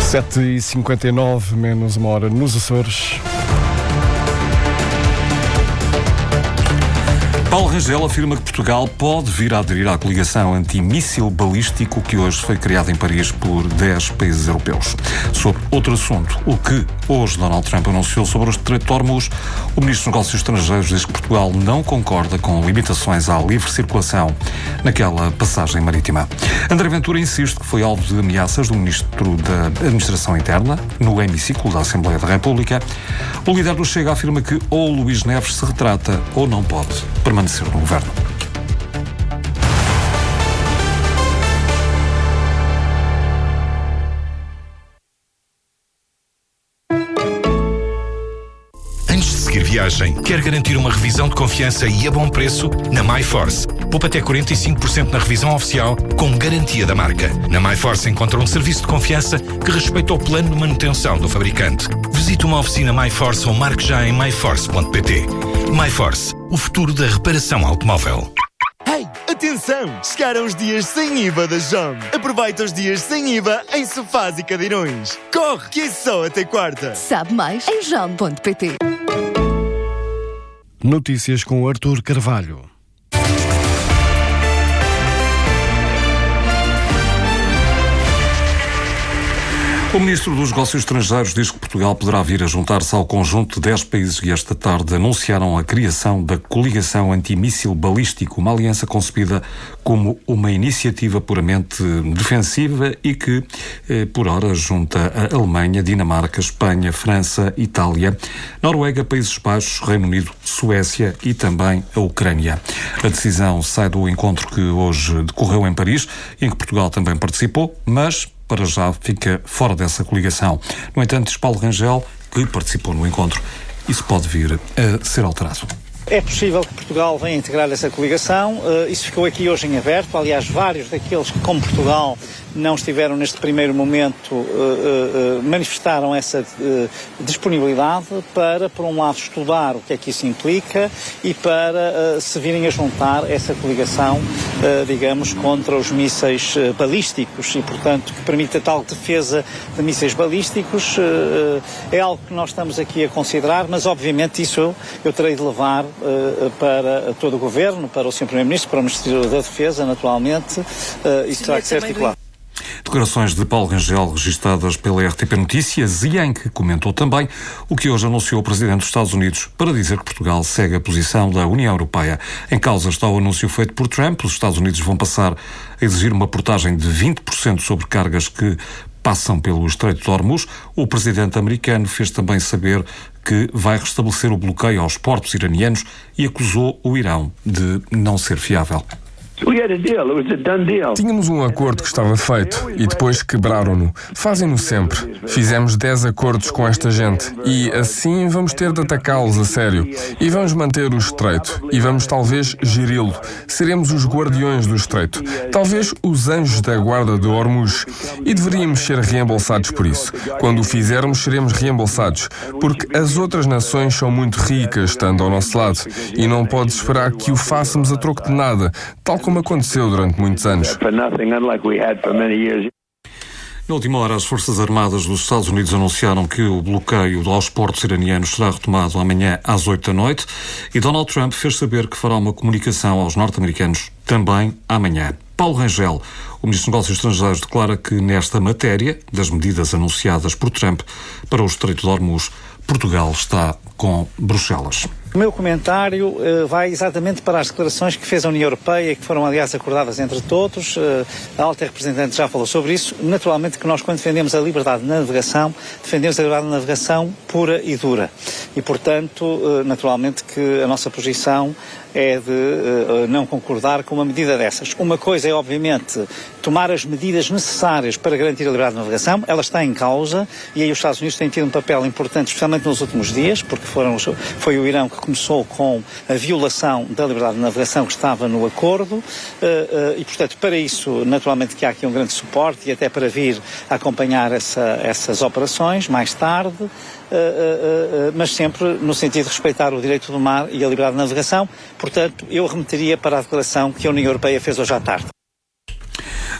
7h59, menos uma hora nos Açores. Paulo Rangel afirma que Portugal pode vir a aderir à coligação antimíssil balístico que hoje foi criada em Paris por 10 países europeus. Sobre outro assunto, o que hoje Donald Trump anunciou sobre o Estreito de Hormuz, o Ministro dos Negócios Estrangeiros diz que Portugal não concorda com limitações à livre circulação naquela passagem marítima. André Ventura insiste que foi alvo de ameaças do Ministro da Administração Interna no hemiciclo da Assembleia da República. O líder do Chega afirma que ou Luís Neves se retrata ou não pode permanecer no governo. Antes de seguir viagem, quer garantir uma revisão de confiança e a bom preço? Na MyForce. Poupa até 45% na revisão oficial, com garantia da marca. Na MyForce encontra um serviço de confiança que respeita o plano de manutenção do fabricante. Visite uma oficina MyForce ou marque já em myforce.pt. MyForce, o futuro da reparação automóvel. Hey, atenção! Chegaram os dias sem IVA da JOM. Aproveita os dias sem IVA em sofás e cadeirões. Corre, que é só até quarta. Sabe mais em jom.pt. Notícias com Artur Carvalho. O Ministro dos Negócios Estrangeiros diz que Portugal poderá vir a juntar-se ao conjunto de 10 países que esta tarde anunciaram a criação da Coligação Antimíssil Balístico, uma aliança concebida como uma iniciativa puramente defensiva e que, por ora, junta a Alemanha, Dinamarca, Espanha, França, Itália, Noruega, Países Baixos, Reino Unido, Suécia e também a Ucrânia. A decisão sai do encontro que hoje decorreu em Paris, em que Portugal também participou, mas para já fica fora dessa coligação. No entanto, diz Paulo Rangel, que participou no encontro, isso pode vir a ser alterado. É possível que Portugal venha integrar essa coligação, isso ficou aqui hoje em aberto, aliás, vários daqueles que, como Portugal, não estiveram neste primeiro momento, manifestaram essa disponibilidade para, por um lado, estudar o que é que isso implica e para se virem a juntar essa coligação, digamos, contra os mísseis balísticos e, portanto, que permite a tal defesa de mísseis balísticos. É algo que nós estamos aqui a considerar, mas, obviamente, isso eu terei de levar para todo o Governo, para o Sr. Primeiro-Ministro, para o Ministério da Defesa, naturalmente, isso terá que ser articulado. Declarações de Paulo Rangel registadas pela RTP Notícias e em que comentou também o que hoje anunciou o Presidente dos Estados Unidos para dizer que Portugal segue a posição da União Europeia. Em causa está o anúncio feito por Trump. Os Estados Unidos vão passar a exigir uma portagem de 20% sobre cargas que passam pelo Estreito de Hormuz. O Presidente americano fez também saber que vai restabelecer o bloqueio aos portos iranianos e acusou o Irão de não ser fiável. Tínhamos um acordo que estava feito e depois quebraram-no. Fazem-no sempre. Fizemos 10 acordos com esta gente e assim vamos ter de atacá-los a sério. E vamos manter o estreito e vamos talvez geri-lo. Seremos os guardiões do estreito. Talvez os anjos da guarda de Hormuz. E deveríamos ser reembolsados por isso. Quando o fizermos, seremos reembolsados. Porque as outras nações são muito ricas, estando ao nosso lado. E não podes esperar que o façamos a troco de nada, tal como aconteceu durante muitos anos. Na última hora, as Forças Armadas dos Estados Unidos anunciaram que o bloqueio aos portos iranianos será retomado amanhã às 8 da noite e Donald Trump fez saber que fará uma comunicação aos norte-americanos também amanhã. Paulo Rangel, o Ministro dos Negócios Estrangeiros, declara que nesta matéria das medidas anunciadas por Trump para o Estreito de Hormuz, Portugal está com Bruxelas. O meu comentário vai exatamente para as declarações que fez a União Europeia, que foram, aliás, acordadas entre todos. A alta representante já falou sobre isso. Naturalmente que nós, quando defendemos a liberdade de navegação, defendemos a liberdade de navegação pura e dura. E, portanto, naturalmente que a nossa posição é de não concordar com uma medida dessas. Uma coisa é, obviamente, tomar as medidas necessárias para garantir a liberdade de navegação. Ela está em causa e aí os Estados Unidos têm tido um papel importante, especialmente nos últimos dias, porque foi o Irão que começou com a violação da liberdade de navegação que estava no acordo e, portanto, para isso, naturalmente que há aqui um grande suporte e até para vir a acompanhar essas operações mais tarde, mas sempre no sentido de respeitar o direito do mar e a liberdade de navegação. Portanto, eu remeteria para a declaração que a União Europeia fez hoje à tarde.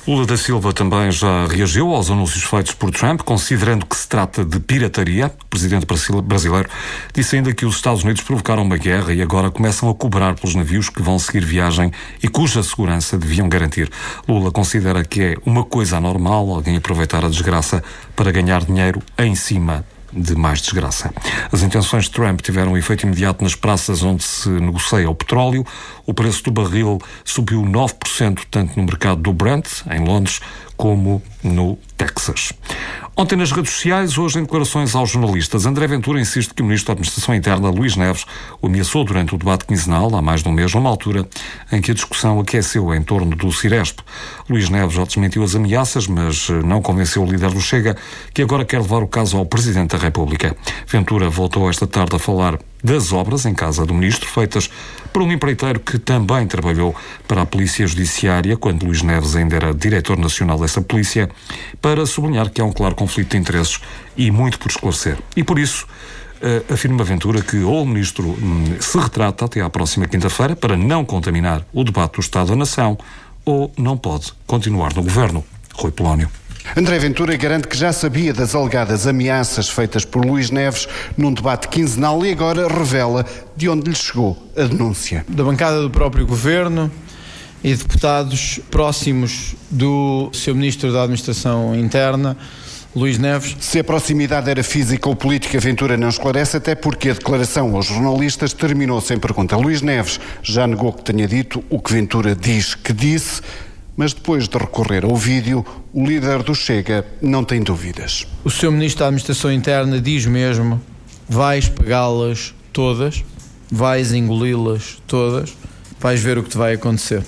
Lula da Silva também já reagiu aos anúncios feitos por Trump, considerando que se trata de pirataria. O presidente brasileiro disse ainda que os Estados Unidos provocaram uma guerra e agora começam a cobrar pelos navios que vão seguir viagem e cuja segurança deviam garantir. Lula considera que é uma coisa anormal alguém aproveitar a desgraça para ganhar dinheiro em cima de mais desgraça. As intenções de Trump tiveram um efeito imediato nas praças onde se negocia o petróleo. O preço do barril subiu 9%, tanto no mercado do Brent, em Londres, como no Texas. Ontem nas redes sociais, hoje em declarações aos jornalistas, André Ventura insiste que o Ministro da Administração Interna, Luís Neves, o ameaçou durante o debate quinzenal, há mais de um mês, numa altura em que a discussão aqueceu em torno do Ciresp. Luís Neves já desmentiu as ameaças, mas não convenceu o líder do Chega, que agora quer levar o caso ao Presidente da República. Ventura voltou esta tarde a falar das obras em casa do Ministro, feitas por um empreiteiro que também trabalhou para a Polícia Judiciária, quando Luís Neves ainda era diretor nacional dessa polícia, para sublinhar que há um claro conflito de interesses e muito por esclarecer. E por isso, afirma Ventura que ou o Ministro se retrata até à próxima quinta-feira para não contaminar o debate do Estado da Nação, ou não pode continuar no Governo. Rui Polónio. André Ventura garante que já sabia das alegadas ameaças feitas por Luís Neves num debate quinzenal e agora revela de onde lhe chegou a denúncia. Da bancada do próprio Governo e deputados próximos do Sr. Ministro da Administração Interna, Luís Neves. Se a proximidade era física ou política, Ventura não esclarece, até porque a declaração aos jornalistas terminou sem pergunta. Luís Neves já negou que tenha dito o que Ventura diz que disse, mas depois de recorrer ao vídeo, o líder do Chega não tem dúvidas. O Sr. Ministro da Administração Interna diz mesmo: vais pagá-las todas, vais engoli-las todas, vais ver o que te vai acontecer.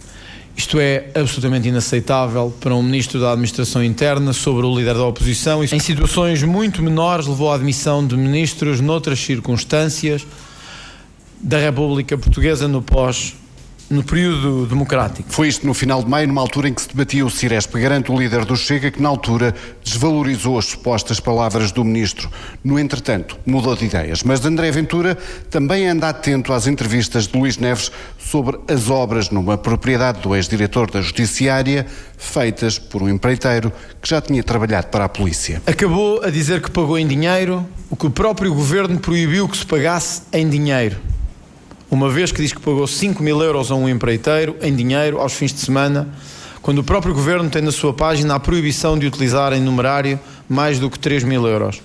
Isto é absolutamente inaceitável para um Ministro da Administração Interna sobre o líder da oposição. Em situações muito menores levou à admissão de ministros noutras circunstâncias da República Portuguesa no período democrático. Foi isto no final de maio, numa altura em que se debatia o Ciresp. Garante o líder do Chega que na altura desvalorizou as supostas palavras do ministro. No entretanto, mudou de ideias. Mas André Ventura também anda atento às entrevistas de Luís Neves sobre as obras numa propriedade do ex-diretor da Judiciária, feitas por um empreiteiro que já tinha trabalhado para a polícia. Acabou a dizer que pagou em dinheiro o que o próprio Governo proibiu que se pagasse em dinheiro. Uma vez que diz que pagou 5.000 euros a um empreiteiro em dinheiro aos fins de semana, quando o próprio Governo tem na sua página a proibição de utilizar em numerário mais do que 3.000 euros.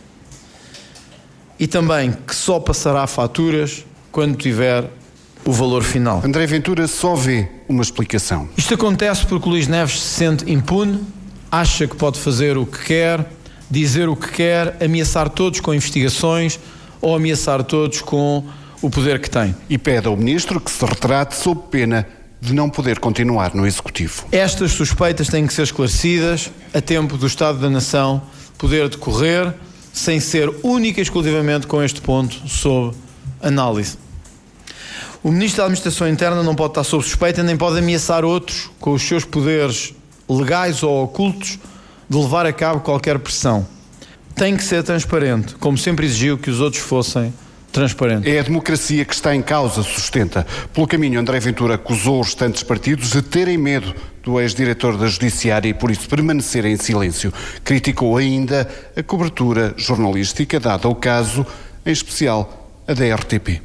E também que só passará faturas quando tiver o valor final. André Ventura só vê uma explicação. Isto acontece porque o Luís Neves se sente impune, acha que pode fazer o que quer, dizer o que quer, ameaçar todos com investigações ou ameaçar todos com o poder que tem. E pede ao Ministro que se retrate sob pena de não poder continuar no Executivo. Estas suspeitas têm que ser esclarecidas a tempo do Estado da Nação poder decorrer, sem ser única e exclusivamente com este ponto sob análise. O Ministro da Administração Interna não pode estar sob suspeita nem pode ameaçar outros com os seus poderes legais ou ocultos de levar a cabo qualquer pressão. Tem que ser transparente, como sempre exigiu que os outros fossem transparente. É a democracia que está em causa, sustenta. Pelo caminho, André Ventura acusou os restantes partidos de terem medo do ex-diretor da Judiciária e por isso permanecerem em silêncio. Criticou ainda a cobertura jornalística dada ao caso, em especial a da RTP.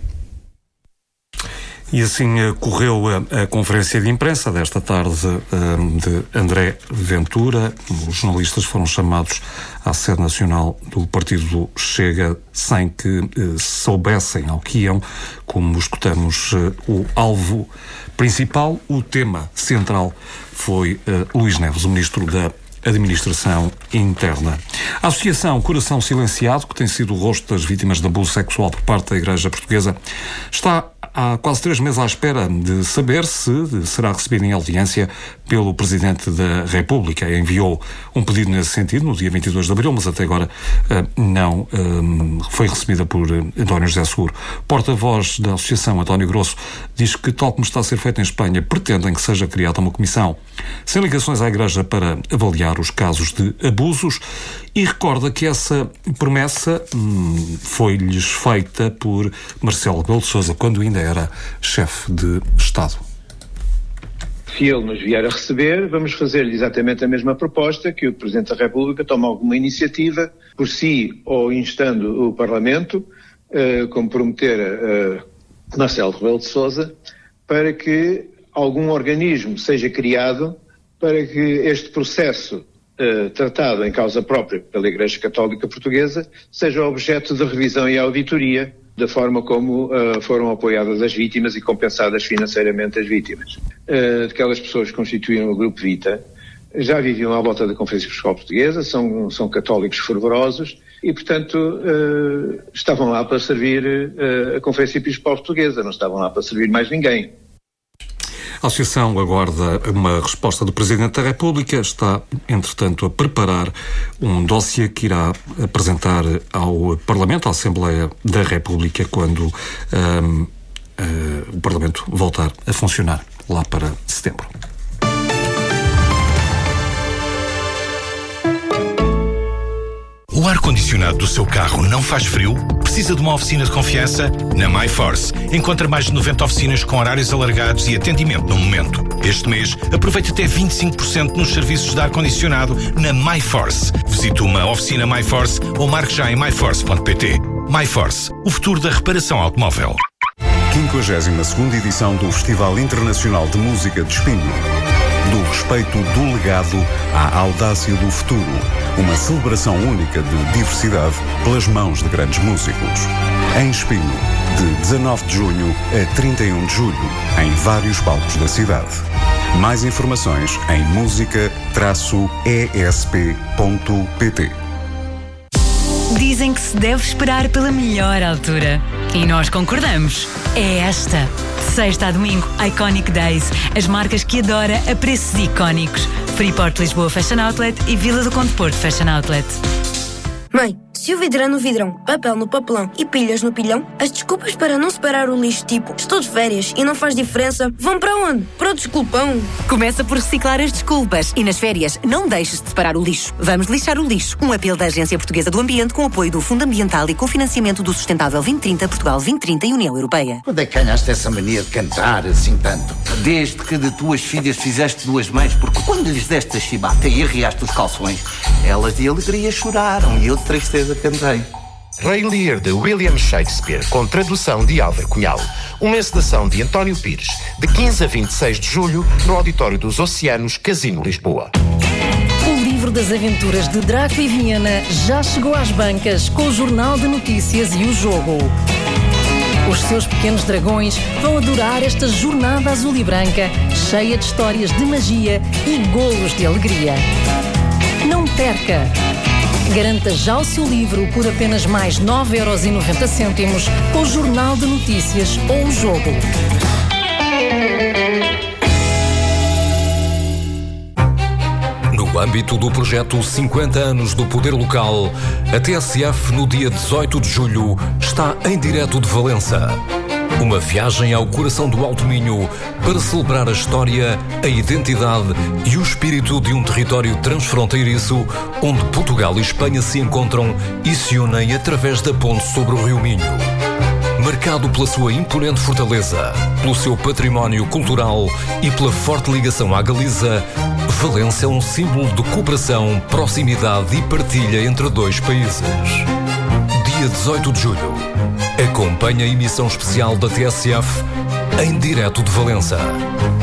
E assim correu a conferência de imprensa desta tarde de André Ventura. Os jornalistas foram chamados à sede nacional do Partido Chega sem que soubessem ao que iam. Como escutamos, o alvo principal, o tema central foi Luís Neves, o Ministro da Administração Interna. A Associação Coração Silenciado, que tem sido o rosto das vítimas de abuso sexual por parte da Igreja Portuguesa, está há quase 3 meses à espera de saber se será recebida em audiência pelo Presidente da República. Enviou um pedido nesse sentido no dia 22 de abril, mas até agora não foi recebida por António José Seguro. Porta-voz da Associação, António Grosso, diz que, tal como está a ser feito em Espanha, pretendem que seja criada uma comissão sem ligações à Igreja para avaliar os casos de abusos e recorda que essa promessa foi-lhes feita por Marcelo Rebelo de Sousa quando ainda era chefe de Estado. se ele nos vier a receber, vamos fazer-lhe exatamente a mesma proposta, que o Presidente da República tome alguma iniciativa, por si ou instando o Parlamento, como prometer Marcelo Rebelo de Sousa, para que algum organismo seja criado para que este processo tratado em causa própria pela Igreja Católica Portuguesa seja objeto de revisão e auditoria da forma como foram apoiadas as vítimas e compensadas financeiramente as vítimas. Aquelas pessoas que constituíram o Grupo Vita já viviam à volta da Conferência Episcopal Portuguesa, são católicos fervorosos e, portanto, estavam lá para servir a Conferência Episcopal Portuguesa, não estavam lá para servir mais ninguém. A Associação aguarda uma resposta do Presidente da República, está, entretanto, a preparar um dossiê que irá apresentar ao Parlamento, à Assembleia da República, quando o Parlamento voltar a funcionar, lá para setembro. O ar-condicionado do seu carro não faz frio? Precisa de uma oficina de confiança? Na MyForce. Encontra mais de 90 oficinas com horários alargados e atendimento no momento. Este mês, aproveite até 25% nos serviços de ar-condicionado na MyForce. Visite uma oficina MyForce ou marque já em myforce.pt. MyForce, o futuro da reparação automóvel. 52ª edição do Festival Internacional de Música de Espinho. Do respeito do legado à audácia do futuro. Uma celebração única de diversidade pelas mãos de grandes músicos. Em Espinho, de 19 de junho a 31 de julho, em vários palcos da cidade. Mais informações em musica-esp.pt. Dizem que se deve esperar pela melhor altura. E nós concordamos. É esta. De sexta a domingo, Iconic Days. As marcas que adora a preços icónicos. Freeport Lisboa Fashion Outlet e Vila do Conde Porto Fashion Outlet. Mãe, se o vidro é no vidrão, papel no papelão e pilhas no pilhão, as desculpas para não separar o lixo, tipo estou de férias e não faz diferença, vão para onde? Para o desculpão. Começa por reciclar as desculpas e nas férias não deixes de separar o lixo. Vamos lixar o lixo. Um apelo da Agência Portuguesa do Ambiente com apoio do Fundo Ambiental e cofinanciamento do Sustentável 2030, Portugal 2030 e União Europeia. Quando é que ganhaste essa mania de cantar assim tanto? Desde que de tuas filhas fizeste duas mães, porque quando lhes deste a chibata e arriaste os calções, elas de alegria choraram e eu de tristeza cantei. Rei Lear, de William Shakespeare, com tradução de Álvaro Cunhal. Uma encenação de António Pires, de 15 a 26 de julho, no Auditório dos Oceanos, Casino Lisboa. O livro das aventuras de Draco e Viana já chegou às bancas com o Jornal de Notícias e o Jogo. Os seus pequenos dragões vão adorar esta jornada azul e branca, cheia de histórias de magia e golos de alegria. Não perca! Garanta já o seu livro por apenas mais 9,90€ com o Jornal de Notícias ou o Jogo. No âmbito do projeto 50 anos do Poder Local, a TSF, no dia 18 de julho, está em direto de Valença. Uma viagem ao coração do Alto Minho para celebrar a história, a identidade e o espírito de um território transfronteiriço onde Portugal e Espanha se encontram e se unem através da ponte sobre o Rio Minho. Marcado pela sua imponente fortaleza, pelo seu património cultural e pela forte ligação à Galiza, Valença é um símbolo de cooperação, proximidade e partilha entre dois países. Dia 18 de julho. Acompanhe a emissão especial da TSF em direto de Valença.